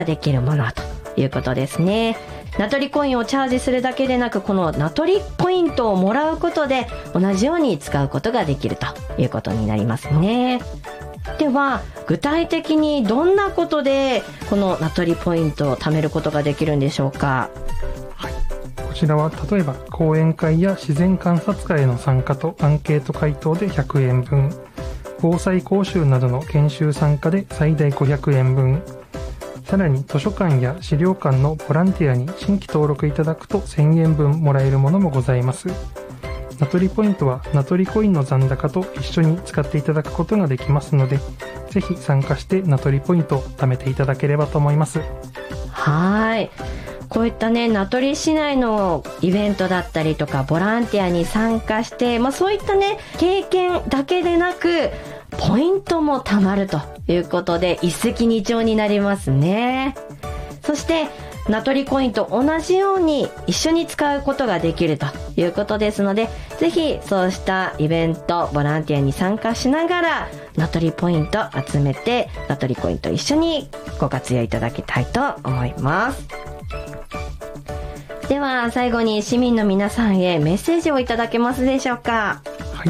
できるものということですね。ナトリコインをチャージするだけでなく、このナトリポイントをもらうことで同じように使うことができるということになりますね。では具体的にどんなことでこのナトリポイントを貯めることができるんでしょうか？ こちらは例えば講演会や自然観察会への参加とアンケート回答で100円分、防災講習などの研修参加で最大500円分、さらに図書館や資料館のボランティアに新規登録いただくと1000円分もらえるものもございます。ナトリポイントはナトリコインの残高と一緒に使っていただくことができますので、ぜひ参加してナトリポイントを貯めていただければと思います。 はい。こういったね、名取市内のイベントだったりとかボランティアに参加して、そういったね、経験だけでなくポイントも貯まるということで一石二鳥になりますね。そしてナトリコインと同じように一緒に使うことができるということですので、ぜひそうしたイベントボランティアに参加しながらナトリポイント集めて、ナトリコインと一緒にご活用いただきたいと思います。では最後に市民の皆さんへメッセージをいただけますでしょうか？ はい、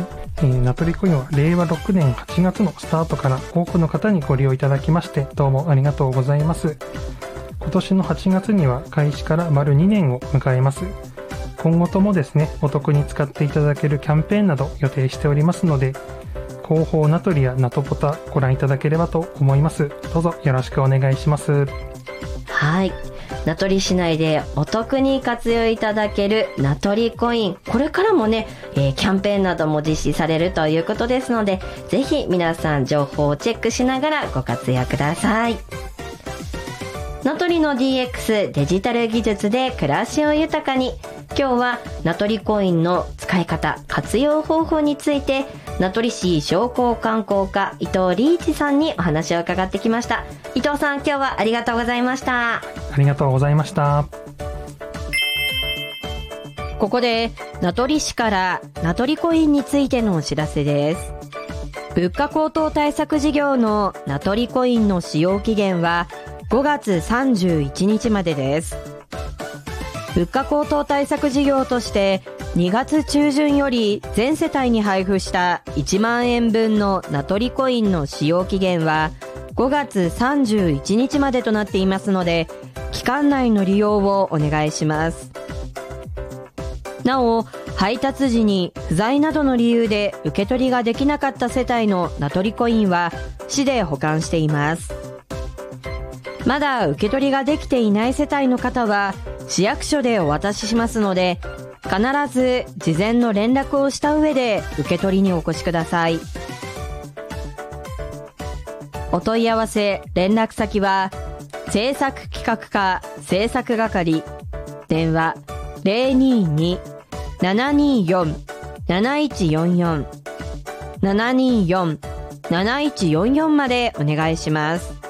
ナトリコインは令和6年8月のスタートから多くの方にご利用いただきましてどうもありがとうございます。今年の8月には開始から丸2年を迎えます。今後ともですね、お得に使っていただけるキャンペーンなど予定しておりますので、広報ナトリやナトポタご覧いただければと思います。どうぞよろしくお願いします。 はい。名取市内でお得に活用いただけるナトリコイン、これからもね、キャンペーンなども実施されるということですので、ぜひ皆さん情報をチェックしながらご活用ください。名取の DX デジタル技術で暮らしを豊かに、今日は名取コインの使い方活用方法について名取市商工観光課伊藤リーチさんにお話を伺ってきました。伊藤さん、今日はありがとうございました。 ありがとうございました。 ここで名取市から名取コインについてのお知らせです。物価高騰対策事業の名取コインの使用期限は5月31日までです。物価高騰対策事業として2月中旬より全世帯に配布した1万円分の名取コインの使用期限は5月31日までとなっていますので、期間内の利用をお願いします。なお、配達時に不在などの理由で受け取りができなかった世帯の名取コインは市で保管しています。まだ受け取りができていない世帯の方は市役所でお渡ししますので、必ず事前の連絡をした上で受け取りにお越しください。お問い合わせ連絡先は政策企画課政策係、電話 022-724-7144 724-7144までお願いします。